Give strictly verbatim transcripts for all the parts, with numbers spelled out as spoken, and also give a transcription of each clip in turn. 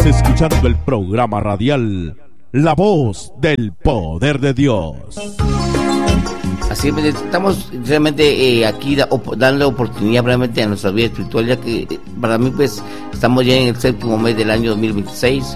Estás escuchando el programa radial La Voz del Poder de Dios. Así es, estamos realmente eh, aquí da, op, dando oportunidad realmente a nuestra vida espiritual, ya que eh, para mí pues estamos ya en el séptimo mes del año dos mil veintiséis.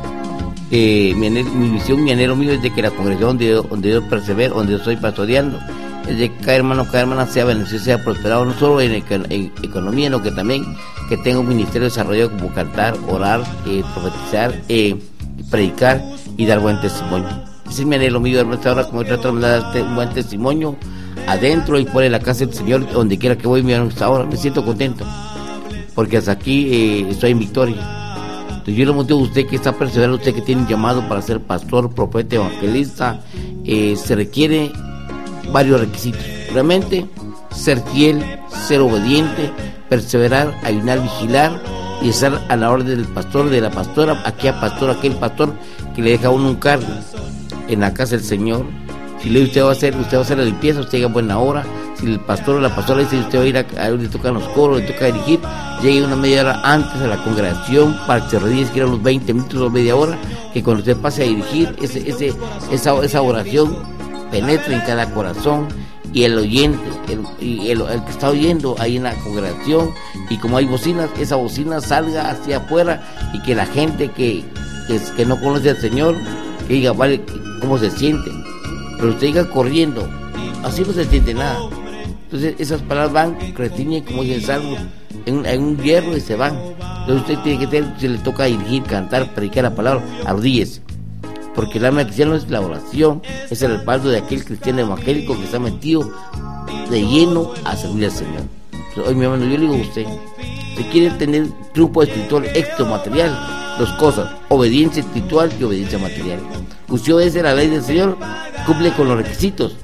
Eh, mi, mi misión, mi anhelo mío es de que la congregación donde yo, donde yo persevero, donde yo estoy pastoreando, es de que cada hermano, cada hermana sea bendecido, sea prosperado, no solo en, en, en economía, sino que también que tenga un ministerio desarrollado como cantar, orar, eh, profetizar, eh, predicar y dar buen testimonio. Ese es mi anhelo mío, hermano. Ahora como yo trato de dar un buen testimonio adentro y fuera de la casa del Señor, donde quiera que voy, mi hermano, hasta ahora me siento contento, porque hasta aquí eh, estoy en victoria. Entonces yo le motivo a usted que está perseverando, usted que tiene un llamado para ser pastor, profeta, evangelista, eh, se requiere varios requisitos. Realmente, ser fiel, ser obediente, perseverar, ayunar, vigilar y estar a la orden del pastor, de la pastora, aquel pastor, aquel pastor que le deja a uno un cargo en la casa del Señor. Si le usted va a hacer, usted va a hacer la limpieza, usted llega a buena hora. Si el pastor o la pastora dice usted va a ir a, a donde tocan los coros, le toca dirigir, llegue una media hora antes a la congregación para que se rodille siquiera unos veinte minutos o media hora, que cuando usted pase a dirigir, ese, ese, esa, esa oración penetre en cada corazón, y el oyente, el, y el, el que está oyendo ahí en la congregación, y como hay bocinas, esa bocina salga hacia afuera, y que la gente que, que, que no conoce al Señor, que diga, vale, cómo se siente, pero usted diga corriendo, así no se siente nada. Entonces esas palabras van, retiñen, como dicen salmos, en, en un hierro y se van. Entonces usted tiene que tener, si le toca dirigir, cantar, predicar la palabra, arrodíllese, porque el alma del cristiano es la oración, es el respaldo de aquel cristiano evangélico que está metido de lleno a servir al Señor. Entonces, hoy mi hermano, yo le digo a usted, si quiere tener triunfo espiritual, éxito material, dos cosas: obediencia espiritual y obediencia material. Usted obedece la ley del Señor, cumple con los requisitos,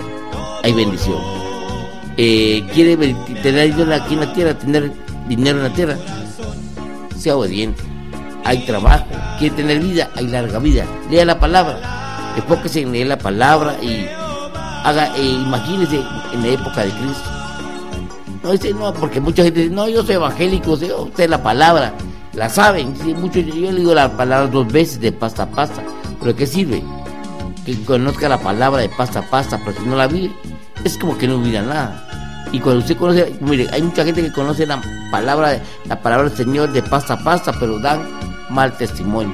hay bendición. Eh, quiere tener dinero aquí en la tierra, tener dinero en la tierra, sea obediente, hay trabajo. Quiere tener vida, hay larga vida, lea la palabra, enfóquese en leer la palabra y haga, eh, imagínese en la época de Cristo. No dice, no, porque mucha gente dice, no, yo soy evangélico, sé, usted la palabra la saben, sí, mucho, yo le digo la palabra dos veces de pasta a pasta, pero ¿qué sirve? Que conozca la palabra de pasta a pasta, pero si no la vive, es como que no hubiera nada. Y cuando usted conoce, mire, hay mucha gente que conoce la palabra, la palabra del Señor de pasta a pasta, pero dan mal testimonio.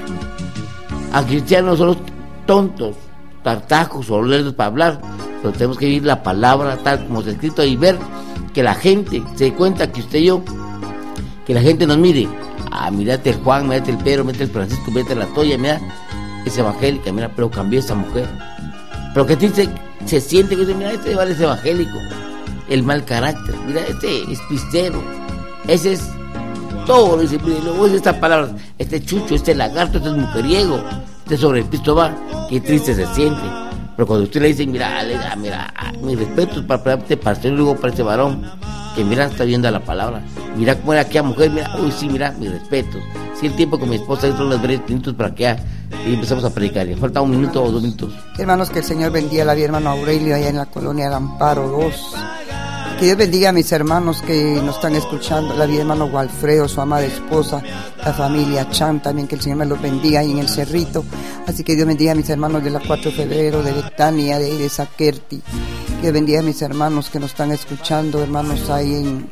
A cristianos son los tontos, tartajos o lerdos para hablar, pero tenemos que vivir la palabra tal como está escrito y ver que la gente se dé cuenta que usted y yo, que la gente nos mire. Ah, mírate el Juan, mírate el Pedro, mírate el Francisco, mírate la Toya, mira, es evangélica, mira, pero cambió esa mujer. Pero que se, se siente que dice, mira, este vale es evangélico, el mal carácter, mira, este es pistero, ese es todo, dice, mire, luego es esta palabra, este chucho, este lagarto, este es mujeriego, este sobre el pisto va, qué triste se siente. Pero cuando usted le dice, mira, mira, mira, mi respeto para, para este pastor y luego para este varón, que mira, está viendo la palabra, mira cómo era aquella mujer, mira, uy, sí, mira, mi respeto. Sí, el tiempo con mi esposa dentro de unos veinte minutos para que y empezamos a predicar, y falta un minuto o dos minutos. Hermanos, que el Señor bendiga a la vida hermano Aurelio allá en la colonia del Amparo dos. Que Dios bendiga a mis hermanos que nos están escuchando, la vida hermano Walfredo, su amada esposa, la familia Chan, también que el Señor me los bendiga ahí en el Cerrito. Así que Dios bendiga a mis hermanos de la cuatro de febrero, de Betania, de, de Saquerti. Que Dios bendiga a mis hermanos que nos están escuchando, hermanos ahí en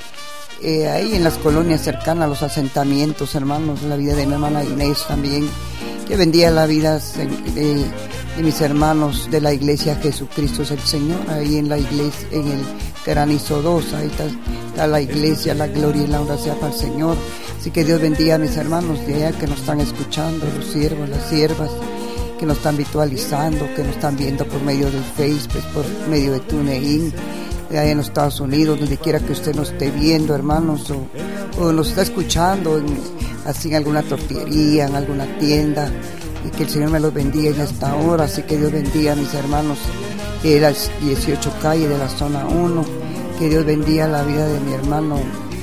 eh, ahí en las colonias cercanas a los asentamientos, hermanos, la vida de mi hermana Inés también. Que bendiga la vida de, de mis hermanos de la iglesia Jesucristo es el Señor, ahí en la iglesia, en el Granizo dos, ahí está, está la iglesia, la gloria y la honra sea para el Señor. Así que Dios bendiga a mis hermanos de allá que nos están escuchando, los siervos, las siervas, que nos están virtualizando, que nos están viendo por medio del Facebook, por medio de TuneIn, de allá en los Estados Unidos, donde quiera que usted nos esté viendo, hermanos, o, o nos está escuchando en, así en alguna tortillería, en alguna tienda, y que el Señor me los bendiga en esta hora. Así que Dios bendiga a mis hermanos de las dieciocho calles de la zona uno, que Dios bendiga la vida de mi hermano,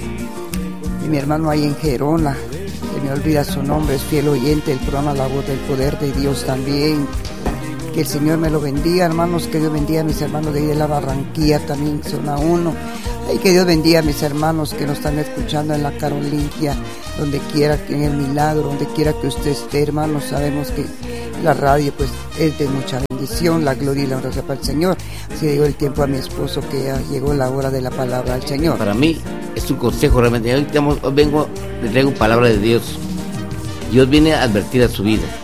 de mi hermano ahí en Gerona, que me olvida su nombre, es fiel oyente del programa La Voz del Poder de Dios también. Que el Señor me lo bendiga, hermanos, que Dios bendiga a mis hermanos de ahí de la Barranquilla, también zona uno, y que Dios bendiga a mis hermanos que nos están escuchando en la Carolingia, donde quiera que en el milagro, donde quiera que usted esté, hermano. Sabemos que la radio pues es de mucha bendición, la gloria y la honra sea para el Señor. Así llegó el tiempo a mi esposo que ya llegó la hora de la palabra del Señor. Para mí es un consejo realmente. Hoy, estamos, hoy vengo, le traigo palabra de Dios. Dios viene a advertir a su vida.